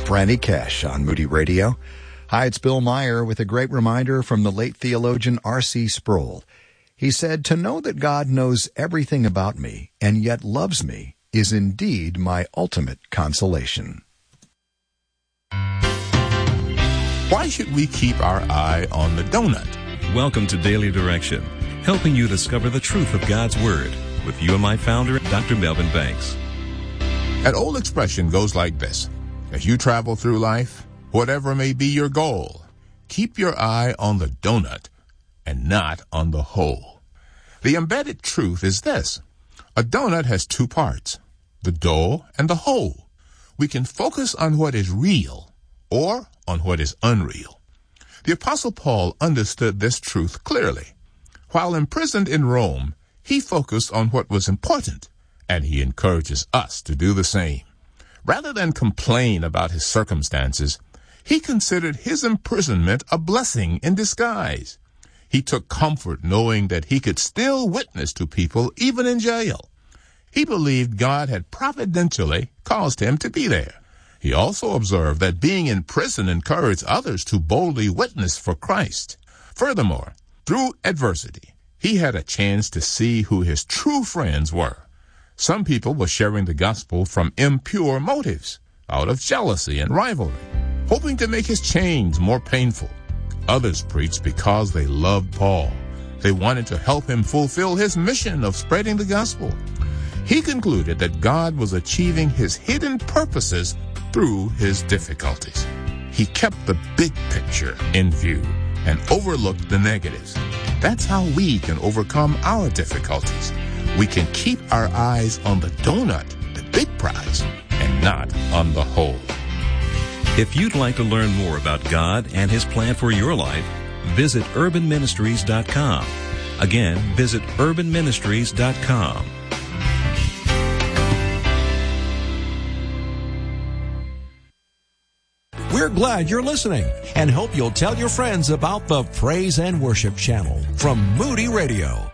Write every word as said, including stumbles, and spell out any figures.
Brandy Cash on Moody Radio. Hi, it's Bill Meyer with a great reminder from the late theologian R C Sproul. He said, "To know that God knows everything about me and yet loves me is indeed my ultimate consolation." Why should we keep our eye on the donut? Welcome to Daily Direction, helping you discover the truth of God's Word with you and my founder, Doctor Melvin Banks. An old expression goes like this: as you travel through life, whatever may be your goal, keep your eye on the donut and not on the hole. The embedded truth is this: a donut has two parts, the dough and the hole. We can focus on what is real or on what is unreal. The Apostle Paul understood this truth clearly. While imprisoned in Rome, he focused on what was important, and he encourages us to do the same. Rather than complain about his circumstances, he considered his imprisonment a blessing in disguise. He took comfort knowing that he could still witness to people even in jail. He believed God had providentially caused him to be there. He also observed that being in prison encouraged others to boldly witness for Christ. Furthermore, through adversity, he had a chance to see who his true friends were. Some people were sharing the gospel from impure motives, out of jealousy and rivalry, hoping to make his chains more painful. Others preached because they loved Paul. They wanted to help him fulfill his mission of spreading the gospel. He concluded that God was achieving his hidden purposes through his difficulties. He kept the big picture in view and overlooked the negatives. That's how we can overcome our difficulties. We can keep our eyes on the donut, the big prize, and not on the hole. If you'd like to learn more about God and His plan for your life, visit urban ministries dot com. Again, visit urban ministries dot com. We're glad you're listening and hope you'll tell your friends about the Praise and Worship channel from Moody Radio.